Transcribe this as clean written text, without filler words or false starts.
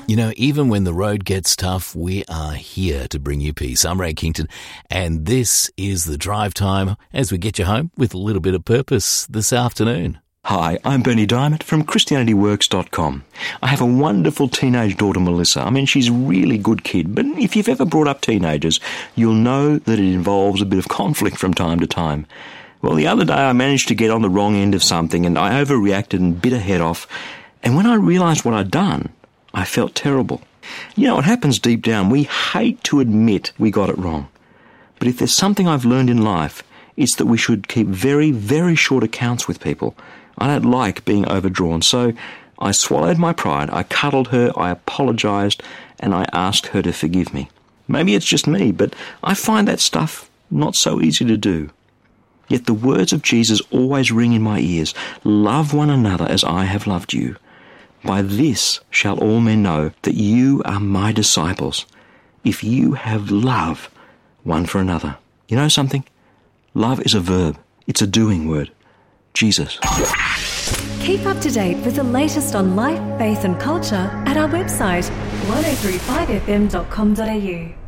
You know, even when the road gets tough, we are here to bring you peace. I'm Ray Kington, and this is the drive time as we get you home with a little bit of purpose this afternoon. Hi, I'm Bernie Diamond from ChristianityWorks.com. I have a wonderful teenage daughter, Melissa. I mean, she's a really good kid, but if you've ever brought up teenagers, you'll know that it involves a bit of conflict from time to time. Well, the other day I managed to get on the wrong end of something, and I overreacted and bit her head off, and when I realised what I'd done, I felt terrible. You know, it happens deep down. We hate to admit we got it wrong. But if there's something I've learned in life, it's that we should keep very, very short accounts with people. I don't like being overdrawn, so I swallowed my pride, I cuddled her, I apologised, and I asked her to forgive me. Maybe it's just me, but I find that stuff not so easy to do. Yet the words of Jesus always ring in my ears. Love one another as I have loved you. By this shall all men know that you are my disciples, if you have love one for another. You know something? Love is a verb. It's a doing word. Jesus. Keep up to date with the latest on life, faith and culture at our website 1035fm.com.au.